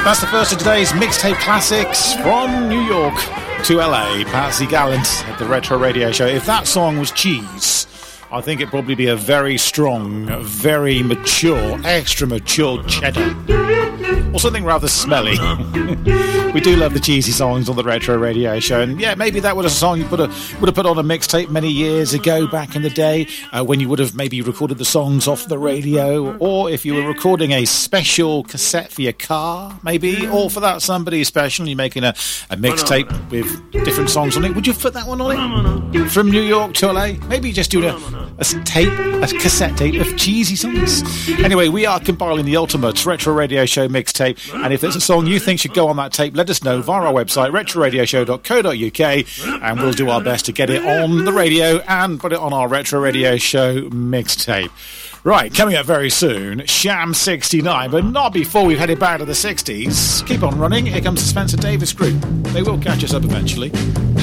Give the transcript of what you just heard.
That's the first of today's mixtape classics from New York to LA. Patsy Gallant at the Retro Radio Show. If that song was cheese, I think it'd probably be a very strong, very mature, extra mature cheddar. Or something rather smelly. We do love the cheesy songs on the Retro Radio Show. And yeah, maybe that was a song you would have put on a mixtape many years ago back in the day, when you would have maybe recorded the songs off the radio, or if you were recording a special cassette for your car, maybe, or for that somebody special, you're making a mixtape with different songs on it. Would you put that one on it? From New York to LA? Maybe just do a cassette tape of cheesy songs. Anyway, we are compiling the ultimate Retro Radio Show mixtape, and if there's a song you think should go on that tape, let us know via our website, retroradioshow.co.uk, and we'll do our best to get it on the radio and put it on our Retro Radio Show mixtape. Right, coming up very soon, Sham 69, but not before we've headed back to the 60s. Keep on running, here comes the Spencer Davis Group. They will catch us up eventually.